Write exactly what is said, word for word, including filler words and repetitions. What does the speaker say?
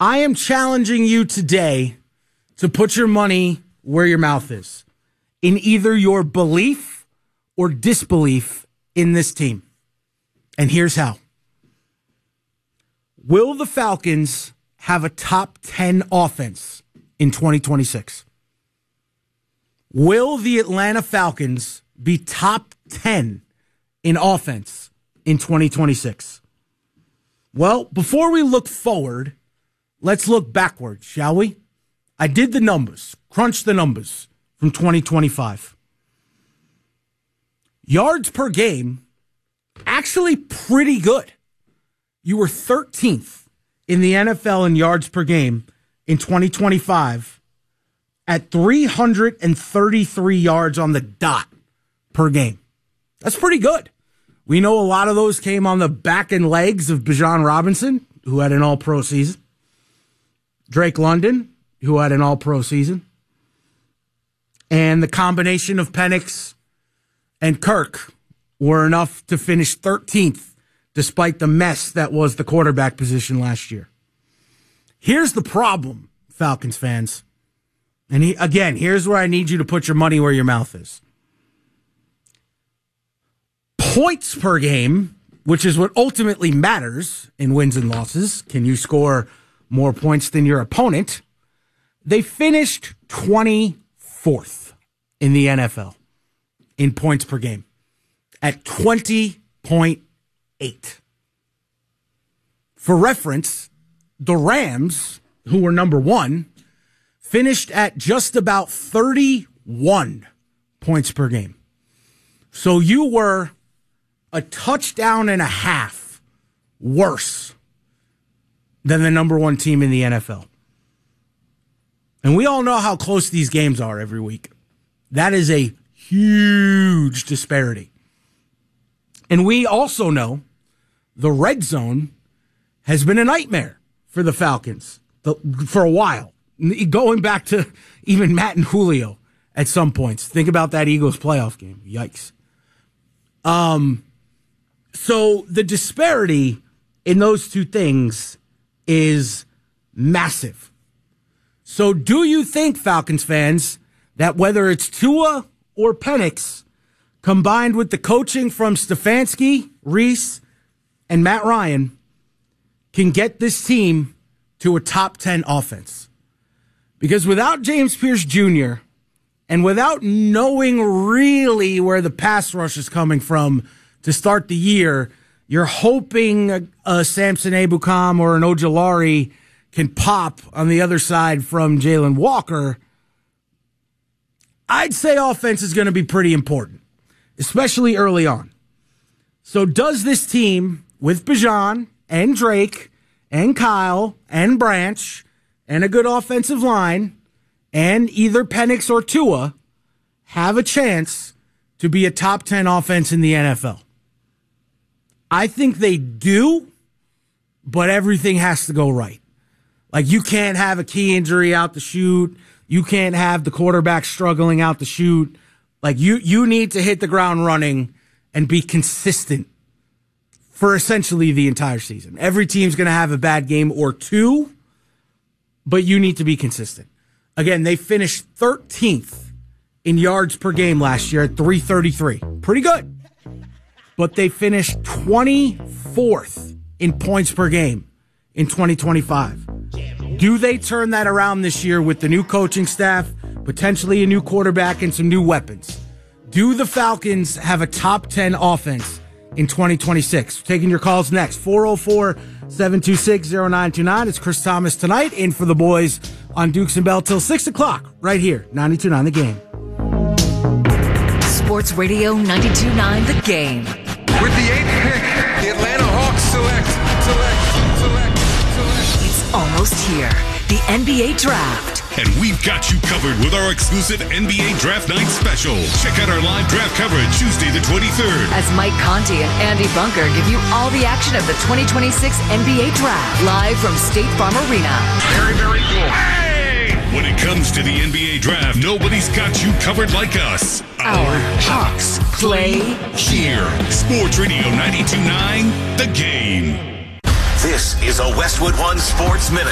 I am challenging you today to put your money where your mouth is in either your belief or disbelief in this team. And here's how. Will the Falcons have a top ten offense in twenty twenty-six? Will the Atlanta Falcons be top ten in offense in twenty twenty-six? Well, before we look forward, let's look backward, shall we? I did the numbers, crunched the numbers from twenty twenty-five. Yards per game, actually pretty good. You were thirteenth in the N F L in yards per game in twenty twenty-five at three hundred thirty-three yards on the dot per game. That's pretty good. We know a lot of those came on the back and legs of Bijan Robinson, who had an all-pro season. Drake London, who had an all-pro season. And the combination of Penix and Kirk were enough to finish thirteenth, despite the mess that was the quarterback position last year. Here's the problem, Falcons fans. And he, again, here's where I need you to put your money where your mouth is. Points per game, which is what ultimately matters in wins and losses. Can you score more points than your opponent? They finished twenty-fourth in the N F L in points per game at twenty point eight. For reference, the Rams, who were number one, finished at just about thirty-one points per game. So you were a touchdown and a half worse than the number one team in the N F L. And we all know how close these games are every week. That is a huge disparity. And we also know the red zone has been a nightmare for the Falcons for a while. Going back to even Matt and Julio at some points. Think about that Eagles playoff game. Yikes. Um, so the disparity in those two things is massive. So do you think, Falcons fans, that whether it's Tua or Penix, combined with the coaching from Stefanski, Reese, and Matt Ryan, can get this team to a top ten offense? Because without James Pierce Junior and without knowing really where the pass rush is coming from to start the year, you're hoping a, a Samson Ebukam or an Ojulari can pop on the other side from Jalen Walker. I'd say offense is going to be pretty important, especially early on. So does this team with Bijan and Drake and Kyle and Branch and a good offensive line and either Penix or Tua have a chance to be a top ten offense in the N F L? I think they do, but everything has to go right. Like, you can't have a key injury out the chute. You can't have the quarterback struggling out the chute. Like, you, you need to hit the ground running and be consistent for essentially the entire season. Every team's going to have a bad game or two, but you need to be consistent. Again, they finished thirteenth in yards per game last year at three thirty-three. Pretty good. But they finished twenty-fourth in points per game in twenty twenty-five. Do they turn that around this year with the new coaching staff, potentially a new quarterback, and some new weapons? Do the Falcons have a top ten offense in twenty twenty-six? Taking your calls next. four oh four, seven two six, oh nine two nine. It's Chris Thomas tonight, in for the boys on Dukes and Bell till six o'clock, right here, ninety-two point nine The Game. Sports Radio ninety-two point nine The Game. With the eighth pick, the Atlanta Hawks select, select, select, select. It's almost here. The N B A Draft. And we've got you covered with our exclusive N B A Draft Night special. Check out our live draft coverage Tuesday the twenty-third. As Mike Conti and Andy Bunker give you all the action of the twenty twenty-six N B A Draft live from State Farm Arena. Very, very cool. Hey! When it comes to the N B A Draft, nobody's got you covered like us. Our Hawks play here. Sports Radio ninety-two point nine The Game. This is a Westwood One Sports Minute.